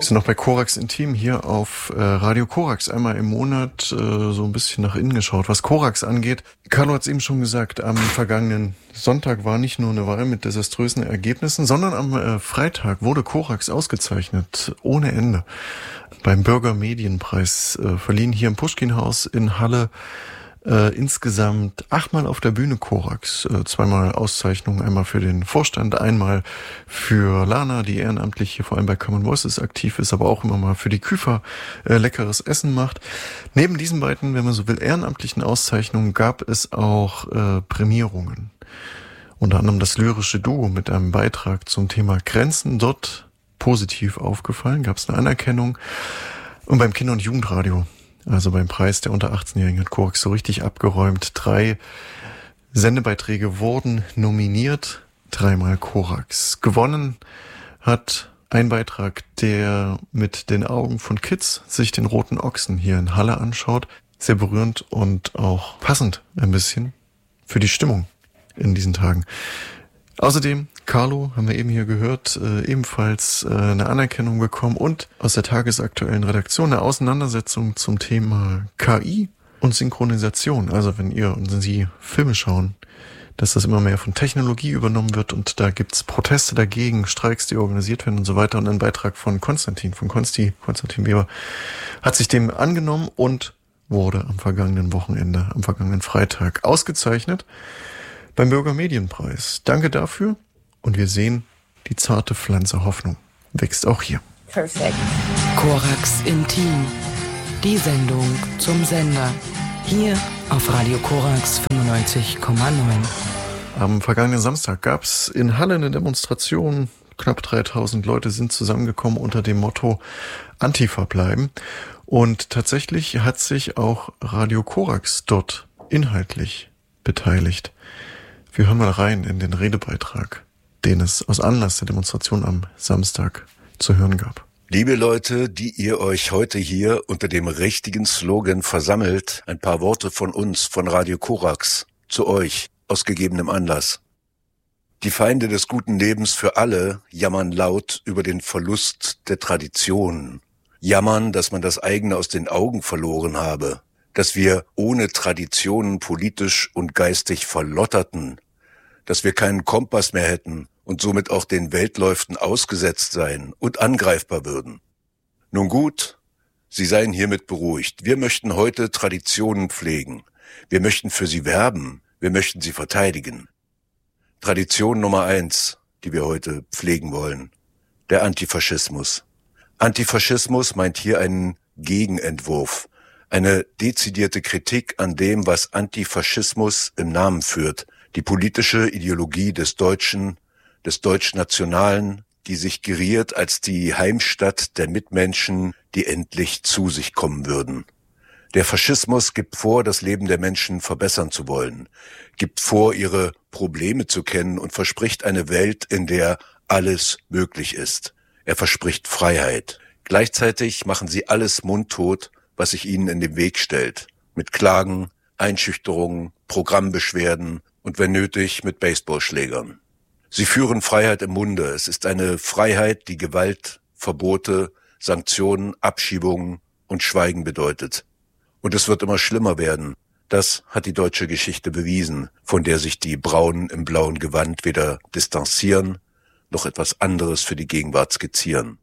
Wir sind noch bei Korax Intim hier auf Radio Korax. Einmal im Monat so ein bisschen nach innen geschaut, was Korax angeht. Carlo hat es eben schon gesagt, am vergangenen Sonntag war nicht nur eine Wahl mit desaströsen Ergebnissen, sondern am Freitag wurde Korax ausgezeichnet, ohne Ende. Beim Bürgermedienpreis verliehen hier im Puschkin-Haus in Halle insgesamt 8-mal auf der Bühne Korax, 2-mal Auszeichnungen, einmal für den Vorstand, einmal für Lana, die ehrenamtlich hier vor allem bei Common Voices aktiv ist, aber auch immer mal für die Küfer leckeres Essen macht. Neben diesen beiden, wenn man so will, ehrenamtlichen Auszeichnungen gab es auch Prämierungen. Unter anderem das lyrische Duo mit einem Beitrag zum Thema Grenzen, dort positiv aufgefallen, gab es eine Anerkennung. Und beim Kinder- und Jugendradio, also beim Preis der unter 18-Jährigen, hat Korax so richtig abgeräumt. 3 Sendebeiträge wurden nominiert, 3-mal Korax. Gewonnen hat ein Beitrag, der mit den Augen von Kids sich den Roten Ochsen hier in Halle anschaut. Sehr berührend und auch passend ein bisschen für die Stimmung in diesen Tagen. Außerdem, Carlo, haben wir eben hier gehört, ebenfalls eine Anerkennung bekommen und aus der tagesaktuellen Redaktion eine Auseinandersetzung zum Thema KI und Synchronisation. Also wenn ihr und Sie Filme schauen, dass das immer mehr von Technologie übernommen wird und da gibt's Proteste dagegen, Streiks, die organisiert werden und so weiter. Und ein Beitrag von Konstantin Weber, hat sich dem angenommen und wurde am vergangenen Wochenende, am vergangenen Freitag ausgezeichnet beim Bürgermedienpreis. Danke dafür und wir sehen, die zarte Pflanze Hoffnung wächst auch hier. Perfekt. Korax Intim, die Sendung zum Sender. Hier auf Radio Korax 95,9. Am vergangenen Samstag gab es in Halle eine Demonstration. Knapp 3000 Leute sind zusammengekommen unter dem Motto Antifa bleiben. Und tatsächlich hat sich auch Radio Korax dort inhaltlich beteiligt. Wir hören mal rein in den Redebeitrag, den es aus Anlass der Demonstration am Samstag zu hören gab. Liebe Leute, die ihr euch heute hier unter dem richtigen Slogan versammelt, ein paar Worte von uns, von Radio Korax, zu euch, aus gegebenem Anlass. Die Feinde des guten Lebens für alle jammern laut über den Verlust der Traditionen. Jammern, dass man das eigene aus den Augen verloren habe, dass wir ohne Traditionen politisch und geistig verlotterten, dass wir keinen Kompass mehr hätten und somit auch den Weltläuften ausgesetzt seien und angreifbar würden. Nun gut, Sie seien hiermit beruhigt. Wir möchten heute Traditionen pflegen. Wir möchten für sie werben. Wir möchten sie verteidigen. Tradition Nummer 1, die wir heute pflegen wollen, der Antifaschismus. Antifaschismus meint hier einen Gegenentwurf, eine dezidierte Kritik an dem, was Antifaschismus im Namen führt, die politische Ideologie des Deutschnationalen, die sich geriert als die Heimstatt der Mitmenschen, die endlich zu sich kommen würden. Der Faschismus gibt vor, das Leben der Menschen verbessern zu wollen, gibt vor, ihre Probleme zu kennen und verspricht eine Welt, in der alles möglich ist. Er verspricht Freiheit. Gleichzeitig machen sie alles mundtot, was sich ihnen in den Weg stellt. Mit Klagen, Einschüchterungen, Programmbeschwerden und wenn nötig mit Baseballschlägern. Sie führen Freiheit im Munde. Es ist eine Freiheit, die Gewalt, Verbote, Sanktionen, Abschiebungen und Schweigen bedeutet. Und es wird immer schlimmer werden. Das hat die deutsche Geschichte bewiesen, von der sich die Braunen im blauen Gewand weder distanzieren, noch etwas anderes für die Gegenwart skizzieren.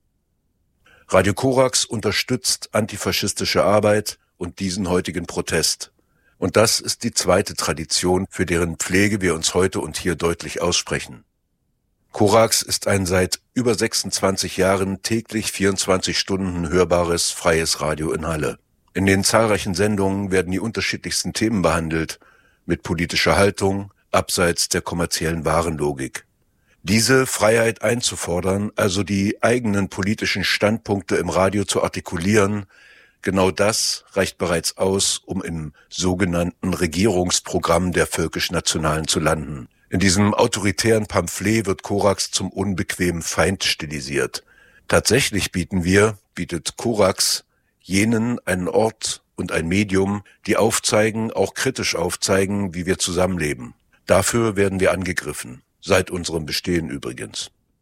Radio Korax unterstützt antifaschistische Arbeit und diesen heutigen Protest. Und das ist die zweite Tradition, für deren Pflege wir uns heute und hier deutlich aussprechen. Korax ist ein seit über 26 Jahren täglich 24 Stunden hörbares, freies Radio in Halle. In den zahlreichen Sendungen werden die unterschiedlichsten Themen behandelt, mit politischer Haltung, abseits der kommerziellen Warenlogik. Diese Freiheit einzufordern, also die eigenen politischen Standpunkte im Radio zu artikulieren, genau das reicht bereits aus, um im sogenannten Regierungsprogramm der Völkisch-Nationalen zu landen. In diesem autoritären Pamphlet wird Korax zum unbequemen Feind stilisiert. Tatsächlich bietet Korax jenen einen Ort und ein Medium, die aufzeigen, auch kritisch aufzeigen, wie wir zusammenleben. Dafür werden wir angegriffen. Seit unserem Bestehen übrigens.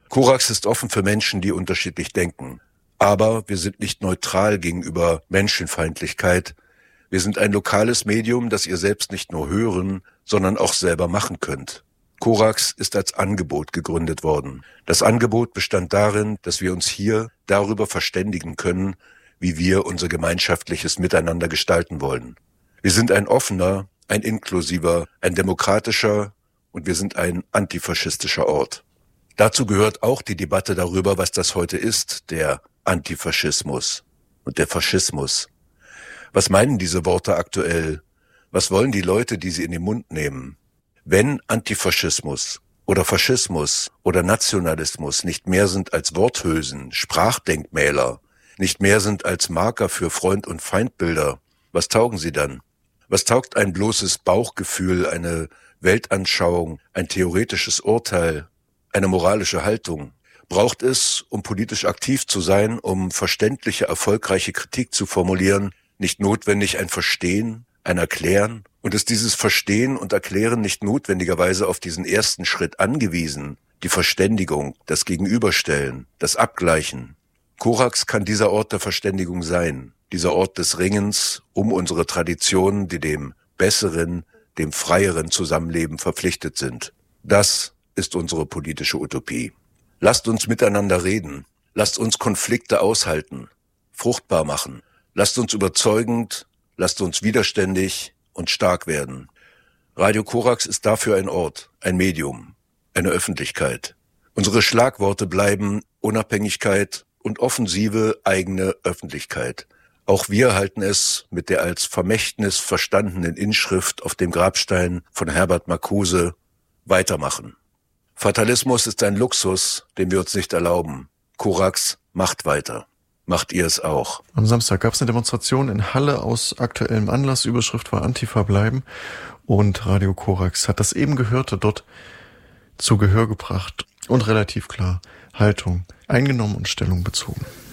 Korax ist offen für Menschen, die unterschiedlich denken. Aber wir sind nicht neutral gegenüber Menschenfeindlichkeit. Wir sind ein lokales Medium, das ihr selbst nicht nur hören, sondern auch selber machen könnt. Korax ist als Angebot gegründet worden. Das Angebot bestand darin, dass wir uns hier darüber verständigen können, wie wir unser gemeinschaftliches Miteinander gestalten wollen. Wir sind ein offener, ein inklusiver, ein demokratischer und wir sind ein antifaschistischer Ort. Dazu gehört auch die Debatte darüber, was das heute ist, der Antifaschismus und der Faschismus. Was meinen diese Worte aktuell? Was wollen die Leute, die sie in den Mund nehmen? Wenn Antifaschismus oder Faschismus oder Nationalismus nicht mehr sind als Worthülsen, Sprachdenkmäler, nicht mehr sind als Marker für Freund- und Feindbilder, was taugen sie dann? Was taugt ein bloßes Bauchgefühl, eine Weltanschauung, ein theoretisches Urteil, eine moralische Haltung? Braucht es, um politisch aktiv zu sein, um verständliche, erfolgreiche Kritik zu formulieren, nicht notwendig ein Verstehen, ein Erklären? Und ist dieses Verstehen und Erklären nicht notwendigerweise auf diesen ersten Schritt angewiesen, die Verständigung, das Gegenüberstellen, das Abgleichen? Korax kann dieser Ort der Verständigung sein, dieser Ort des Ringens um unsere Traditionen, die dem besseren, dem freieren Zusammenleben verpflichtet sind. Das ist unsere politische Utopie. Lasst uns miteinander reden, lasst uns Konflikte aushalten, fruchtbar machen, lasst uns überzeugend, lasst uns widerständig und stark werden. Radio Korax ist dafür ein Ort, ein Medium, eine Öffentlichkeit. Unsere Schlagworte bleiben Unabhängigkeit und offensive eigene Öffentlichkeit. Auch wir halten es mit der als Vermächtnis verstandenen Inschrift auf dem Grabstein von Herbert Marcuse: weitermachen. Fatalismus ist ein Luxus, den wir uns nicht erlauben. Korax macht weiter. Macht ihr es auch? Am Samstag gab es eine Demonstration in Halle aus aktuellem Anlass. Überschrift war Antifa bleiben. Und Radio Korax hat das eben Gehörte dort zu Gehör gebracht und relativ klar Haltung eingenommen und Stellung bezogen.